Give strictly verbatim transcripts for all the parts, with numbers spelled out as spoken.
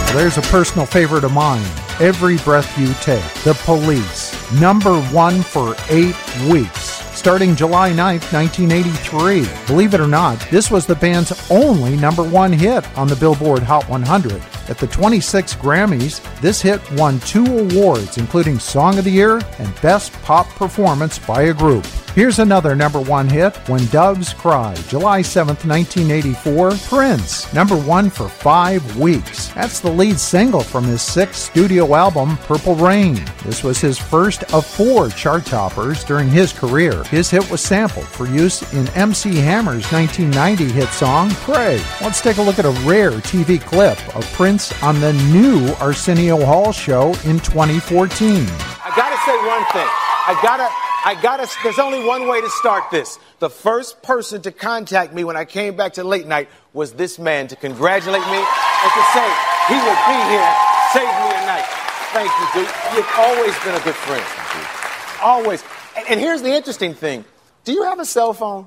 There's a personal favorite of mine, Every Breath You Take, The Police, number one for eight weeks. Starting July ninth, nineteen eighty-three. Believe it or not, this was the band's only number one hit on the Billboard Hot one hundred. At the twenty-six Grammys, this hit won two awards, including Song of the Year and Best Pop Performance by a Group. Here's another number one hit, When Doves Cry, July seventh, nineteen eighty-four. Prince, number one for five weeks. That's the lead single from his sixth studio album, Purple Rain. This was his first of four chart toppers during his career. His hit was sampled for use in M C Hammer's nineteen ninety hit song, Pray. Let's take a look at a rare T V clip of Prince on the new Arsenio Hall show in twenty fourteen. I gotta say one thing. I gotta... I gotta, there's only one way to start this. The first person to contact me when I came back to late night was this man to congratulate me and to say he would be here, save me a night. Thank you, dude. You've always been a good friend. Always. And, and here's the interesting thing. Do you have a cell phone?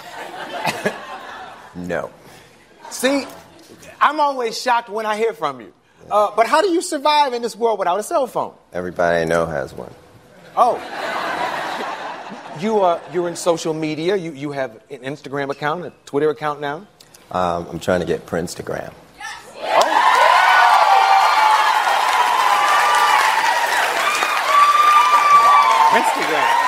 No. See, I'm always shocked when I hear from you. Uh, but how do you survive in this world without a cell phone? Everybody I know has one. Oh. You, uh, you're in social media. You, you have an Instagram account, a Twitter account now? Um, I'm trying to get Prince to Gram. Oh. Instagram.